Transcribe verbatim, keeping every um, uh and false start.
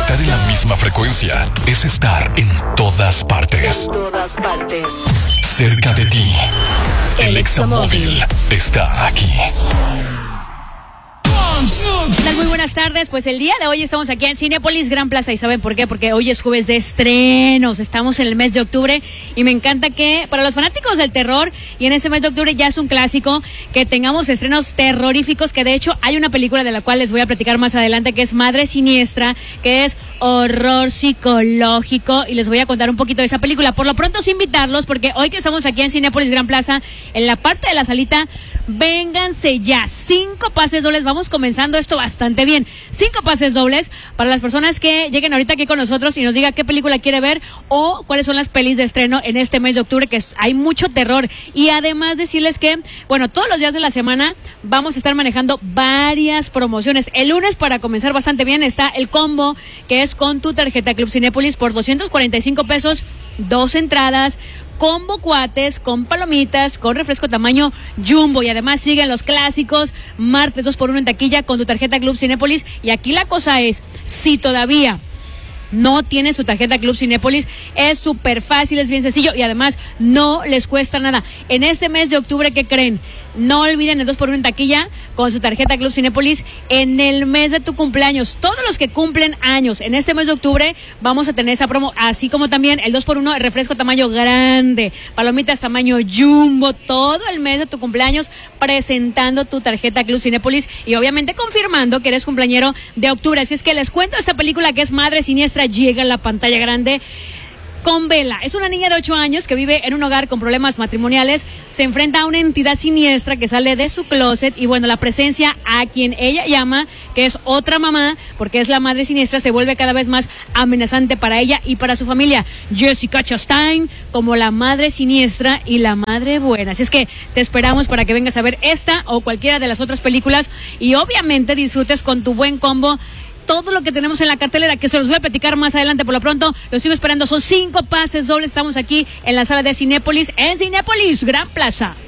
Estar en la misma frecuencia es estar en todas partes. En todas partes. Cerca de ti. El, el Examóvil está aquí. Muy buenas tardes, pues el día de hoy estamos aquí en Cinépolis Gran Plaza. ¿Y saben por qué? Porque hoy es jueves de estrenos, estamos en el mes de octubre y me encanta que para los fanáticos del terror y en este mes de octubre ya es un clásico que tengamos estrenos terroríficos, que de hecho hay una película de la cual les voy a platicar más adelante que es Madre Siniestra, que es horror psicológico y les voy a contar un poquito de esa película. Por lo pronto sí invitarlos porque hoy que estamos aquí en Cinépolis Gran Plaza, en la parte de la salita, vénganse ya, cinco pases dobles, vamos comenzando esto bastante bien, cinco pases dobles para las personas que lleguen ahorita aquí con nosotros y nos diga qué película quiere ver o cuáles son las pelis de estreno en este mes de octubre, que hay mucho terror. Y además decirles que, bueno, todos los días de la semana vamos a estar manejando varias promociones. El lunes, para comenzar bastante bien, está el combo, que es con tu tarjeta Club Cinépolis por doscientos cuarenta y cinco pesos, dos entradas, combo cuates, con palomitas, con refresco tamaño jumbo, y además siguen los clásicos, martes dos por uno en taquilla con tu tarjeta Club Cinépolis. Y aquí la cosa es, si todavía no tienes tu tarjeta Club Cinépolis, es súper fácil, es bien sencillo y además no les cuesta nada. En este mes de octubre, ¿qué creen? No olviden el dos por uno en taquilla con su tarjeta Club Cinépolis en el mes de tu cumpleaños. Todos los que cumplen años en este mes de octubre vamos a tener esa promo, así como también el dos por uno, refresco tamaño grande, palomitas tamaño jumbo, todo el mes de tu cumpleaños presentando tu tarjeta Club Cinépolis y obviamente confirmando que eres cumpleañero de octubre. Así es que les cuento esta película que es Madre Siniestra, llega a la pantalla grande con Bella. Es una niña de ocho años que vive en un hogar con problemas matrimoniales, se enfrenta a una entidad siniestra que sale de su closet y bueno, la presencia a quien ella llama, que es otra mamá, porque es la madre siniestra, se vuelve cada vez más amenazante para ella y para su familia. Jessica Chastain como la madre siniestra y la madre buena. Así es que te esperamos para que vengas a ver esta o cualquiera de las otras películas y obviamente disfrutes con tu buen combo todo lo que tenemos en la cartelera, que se los voy a platicar más adelante. Por lo pronto, los sigo esperando. Son cinco pases dobles. Estamos aquí en la sala de Cinépolis, en Cinépolis Gran Plaza.